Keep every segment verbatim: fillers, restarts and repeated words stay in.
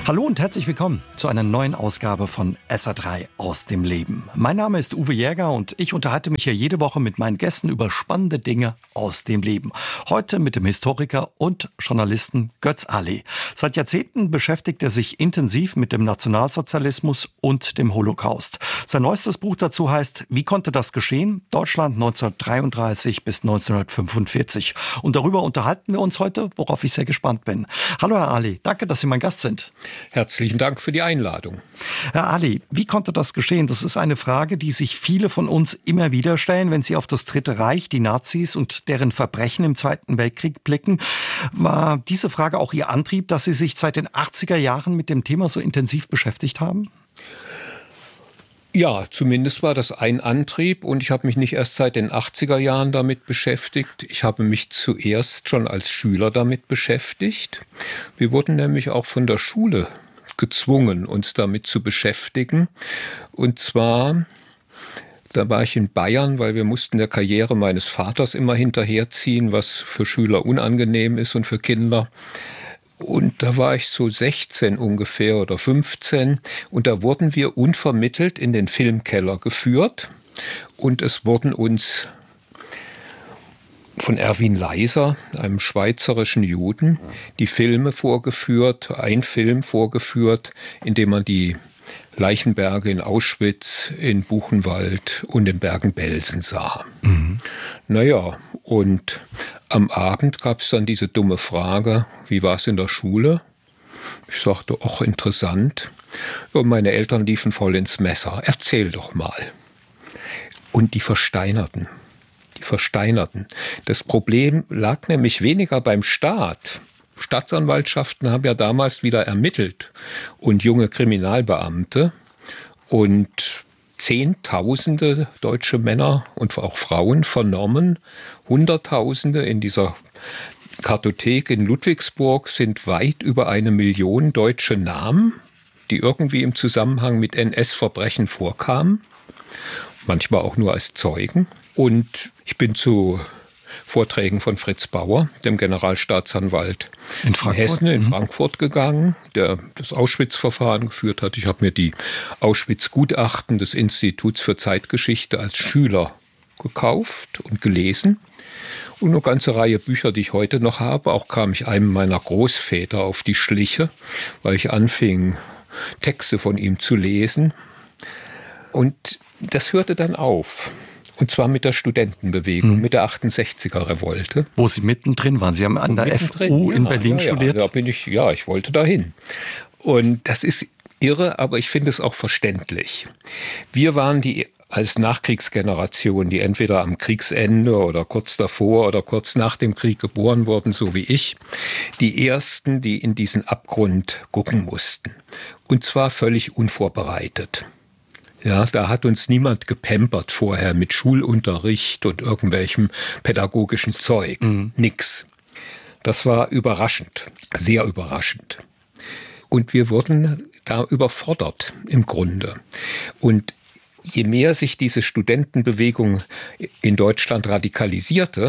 Hallo und herzlich willkommen zu einer neuen Ausgabe von S R drei aus dem Leben. Mein Name ist Uwe Jäger und ich unterhalte mich hier jede Woche mit meinen Gästen über spannende Dinge aus dem Leben. Heute mit dem Historiker und Journalisten Götz Ali. Seit Jahrzehnten beschäftigt er sich intensiv mit dem Nationalsozialismus und dem Holocaust. Sein neuestes Buch dazu heißt Wie konnte das geschehen? Deutschland neunzehnhundertdreiunddreißig bis neunzehnhundertfünfundvierzig. Und darüber unterhalten wir uns heute, worauf ich sehr gespannt bin. Hallo Herr Ali, danke, dass Sie mein Gast sind. Herzlichen Dank für die Einladung. Herr Ali, wie konnte das geschehen? Das ist eine Frage, die sich viele von uns immer wieder stellen, wenn sie auf das Dritte Reich, die Nazis und deren Verbrechen im Zweiten Weltkrieg blicken. War diese Frage auch Ihr Antrieb, dass Sie sich seit den achtziger Jahren mit dem Thema so intensiv beschäftigt haben? Ja, zumindest war das ein Antrieb und ich habe mich nicht erst seit den achtziger Jahren damit beschäftigt. Ich habe mich zuerst schon als Schüler damit beschäftigt. Wir wurden nämlich auch von der Schule gezwungen, uns damit zu beschäftigen. Und zwar, da war ich in Bayern, weil wir mussten der Karriere meines Vaters immer hinterherziehen, was für Schüler unangenehm ist und für Kinder. Und da war ich so sechzehn ungefähr oder fünfzehn und da wurden wir unvermittelt in den Filmkeller geführt und es wurden uns von Erwin Leyser, einem schweizerischen Juden, die Filme vorgeführt, ein Film vorgeführt, in dem man die Leichenberge in Auschwitz, in Buchenwald und in Bergen-Belsen sah. Mhm. Naja, und am Abend gab es dann diese dumme Frage, wie war es in der Schule? Ich sagte, ach, interessant. Und meine Eltern liefen voll ins Messer. Erzähl doch mal. Und die versteinerten. Die versteinerten. Das Problem lag nämlich weniger beim Staat. Staatsanwaltschaften haben ja damals wieder ermittelt und junge Kriminalbeamte und Zehntausende deutsche Männer und auch Frauen vernommen. Hunderttausende in dieser Kartothek in Ludwigsburg sind weit über eine Million deutsche Namen, die irgendwie im Zusammenhang mit N S-Verbrechen vorkamen. Manchmal auch nur als Zeugen. Und ich bin zu Vorträgen von Fritz Bauer, dem Generalstaatsanwalt in, in Hessen, in mhm. Frankfurt gegangen, der das Auschwitz-Verfahren geführt hat. Ich habe mir die Auschwitz-Gutachten des Instituts für Zeitgeschichte als Schüler gekauft und gelesen. Und eine ganze Reihe Bücher, die ich heute noch habe. Auch kam ich einem meiner Großväter auf die Schliche, weil ich anfing, Texte von ihm zu lesen. Und das hörte dann auf. Und zwar mit der Studentenbewegung, hm. mit der achtundsechziger-Revolte. Wo Sie mittendrin waren. Sie haben an der F U in ja, Berlin ja, ja, studiert? Da bin ich, ja, ich wollte dahin. Und das ist irre, aber ich finde es auch verständlich. Wir waren die als Nachkriegsgeneration, die entweder am Kriegsende oder kurz davor oder kurz nach dem Krieg geboren wurden, so wie ich, die Ersten, die in diesen Abgrund gucken mussten. Und zwar völlig unvorbereitet. Ja, da hat uns niemand gepampert vorher mit Schulunterricht und irgendwelchem pädagogischen Zeug. Mhm. Nix. Das war überraschend, sehr überraschend. Und wir wurden da überfordert im Grunde. Und je mehr sich diese Studentenbewegung in Deutschland radikalisierte,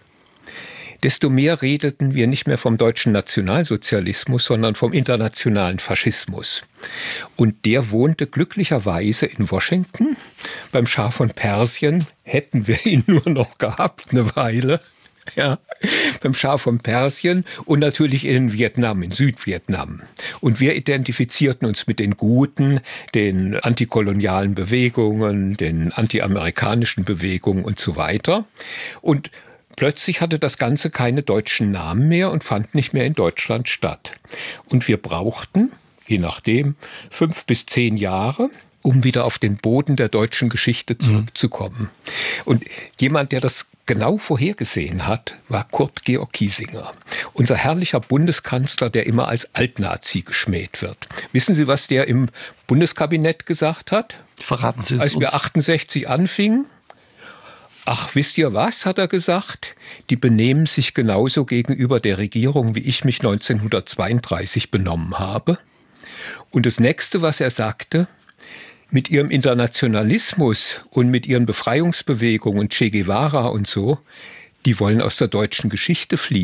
desto mehr redeten wir nicht mehr vom deutschen Nationalsozialismus, sondern vom internationalen Faschismus. Und der wohnte glücklicherweise in Washington. Beim Schah von Persien hätten wir ihn nur noch gehabt, eine Weile. Ja, beim Schah von Persien und natürlich in Vietnam, in Südvietnam. Und wir identifizierten uns mit den Guten, den antikolonialen Bewegungen, den antiamerikanischen Bewegungen und so weiter. Und plötzlich hatte das Ganze keine deutschen Namen mehr und fand nicht mehr in Deutschland statt. Und wir brauchten, je nachdem, fünf bis zehn Jahre, um wieder auf den Boden der deutschen Geschichte zurückzukommen. Mhm. Und jemand, der das genau vorhergesehen hat, war Kurt Georg Kiesinger. Unser herrlicher Bundeskanzler, der immer als Altnazi geschmäht wird. Wissen Sie, was der im Bundeskabinett gesagt hat? Verraten Sie es Als wir uns. achtundsechzig anfingen. Ach, wisst ihr was, hat er gesagt? Die benehmen sich genauso gegenüber der Regierung, wie ich mich neunzehnhundertzweiunddreißig benommen habe. Und das Nächste, was er sagte, mit ihrem Internationalismus und mit ihren Befreiungsbewegungen und Che Guevara und so, die wollen aus der deutschen Geschichte fliehen.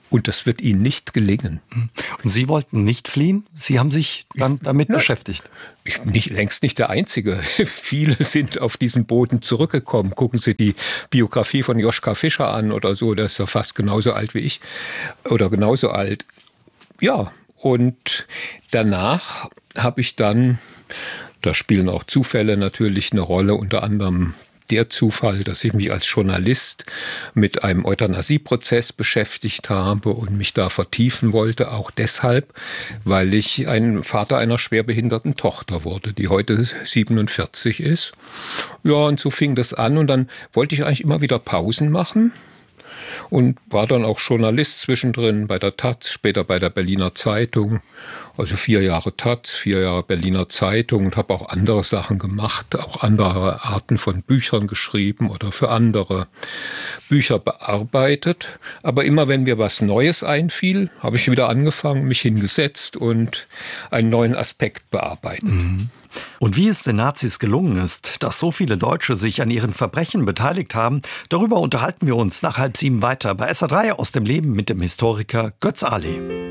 Und das wird Ihnen nicht gelingen. Und Sie wollten nicht fliehen? Sie haben sich dann damit Nein. beschäftigt? Ich bin nicht, längst nicht der Einzige. Viele sind auf diesen Boden zurückgekommen. Gucken Sie die Biografie von Joschka Fischer an oder so. Der ist ja fast genauso alt wie ich. Oder genauso alt. Ja, und danach habe ich dann, da spielen auch Zufälle natürlich eine Rolle, unter anderem der Zufall, dass ich mich als Journalist mit einem Euthanasieprozess beschäftigt habe und mich da vertiefen wollte, auch deshalb, weil ich ein Vater einer schwerbehinderten Tochter wurde, die heute siebenundvierzig ist. Ja, und so fing das an und dann wollte ich eigentlich immer wieder Pausen machen. Und war dann auch Journalist zwischendrin bei der Taz, später bei der Berliner Zeitung. Also vier Jahre Taz, vier Jahre Berliner Zeitung und habe auch andere Sachen gemacht, auch andere Arten von Büchern geschrieben oder für andere Bücher bearbeitet. Aber immer wenn mir was Neues einfiel, habe ich wieder angefangen, mich hingesetzt und einen neuen Aspekt bearbeitet. Mhm. Und wie es den Nazis gelungen ist, dass so viele Deutsche sich an ihren Verbrechen beteiligt haben, darüber unterhalten wir uns nach halb sieben weiter bei S R drei aus dem Leben mit dem Historiker Götz Ahle.